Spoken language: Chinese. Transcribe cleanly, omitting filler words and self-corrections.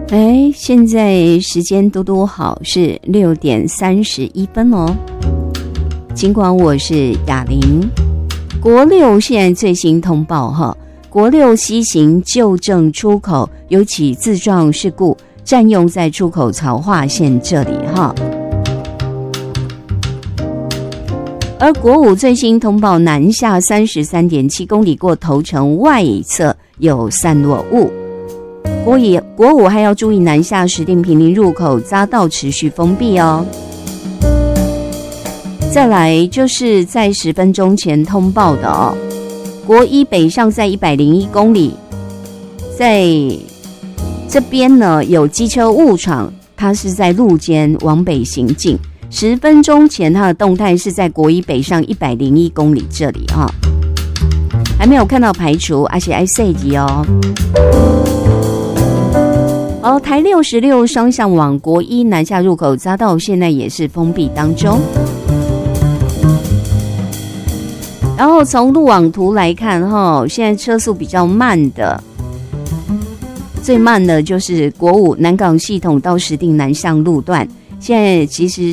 现在时间多多好，是6点31分哦。尽管我是雅玲，国六现在最新通报哈，国六西行旧正出口有起自撞事故，占用在出口槽化线这里哈。而国五最新通报，南下33.7公里过头城外侧有散落物。国五还要注意南下石碇坪林入口匝道持续封闭哦。再来就是在10分钟前通报的哦，国一北上在101公里，在这边呢有机车误闯，它是在路肩往北行进。10分钟前它的动态是在国一北上101公里这里哈、还没有看到排除，而且还设计哦。台66双向往国一南下入口匝道现在也是封闭当中。然后从路网图来看现在车速比较慢的，最慢的就是国五南港系统到石碇南向路段，现在其实